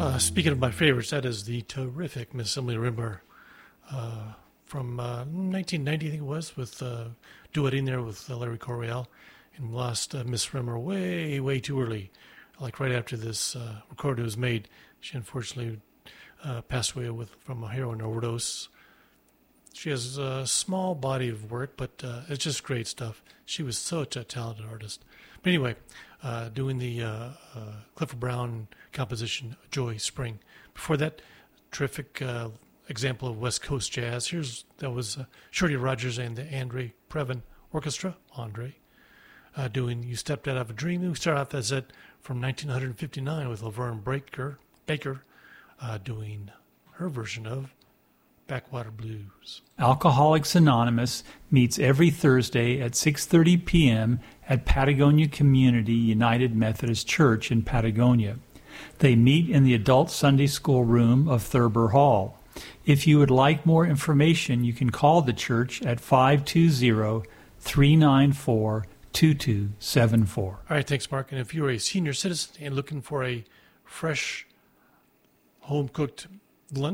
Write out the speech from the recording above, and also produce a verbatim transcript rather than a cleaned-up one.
Uh, speaking of my favorites, that is the terrific Miss Emily Rimmer uh, from uh, nineteen ninety, I think it was, with uh, duetting there with uh, Larry Coryell. And we lost uh, Miss Rimmer way, way too early. Like right after this uh, recording was made, she unfortunately uh, passed away with from a heroin overdose. She has a small body of work, but uh, it's just great stuff. She was such a talented artist. But anyway, uh, doing the uh, uh, Clifford Brown composition, Joy Spring. Before that, terrific uh, example of West Coast jazz. Here's that was uh, Shorty Rogers and the Andre Previn Orchestra, Andre, uh, doing You Stepped Out of a Dream. We start off, as it from nineteen fifty-nine with Laverne Baker, Baker uh, doing her version of Backwater Blues. Alcoholics Anonymous meets every Thursday at six thirty p.m. at Patagonia Community United Methodist Church in Patagonia. They meet in the Adult Sunday School room of Thurber Hall. If you would like more information, you can call the church at five two zero, three nine four, two two seven four. All right, thanks, Mark. And if you're a senior citizen and looking for a fresh, home-cooked